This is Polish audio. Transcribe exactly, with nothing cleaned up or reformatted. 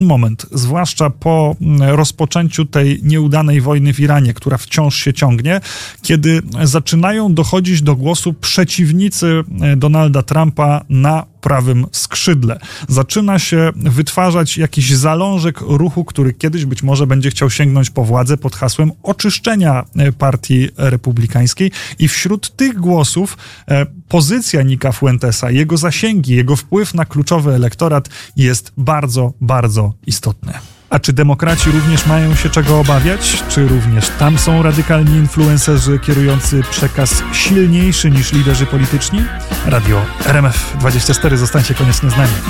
moment, zwłaszcza po rozpoczęciu tej nieudanej wojny w Iranie, która wciąż się ciągnie, kiedy zaczynają dochodzić do głosu przeciwnicy Donalda Trumpa na prawym skrzydle. Zaczyna się wytwarzać jakiś zalążek ruchu, który kiedyś być może będzie chciał sięgnąć po władzę pod hasłem oczyszczenia partii republikańskiej i wśród tych głosów pozycja Nicka Fuentesa, jego zasięgi, jego wpływ na kluczowy elektorat jest bardzo, bardzo istotny. A czy demokraci również mają się czego obawiać? Czy również tam są radykalni influencerzy kierujący przekaz silniejszy niż liderzy polityczni? Radio R M F dwadzieścia cztery, zostańcie koniecznie z nami.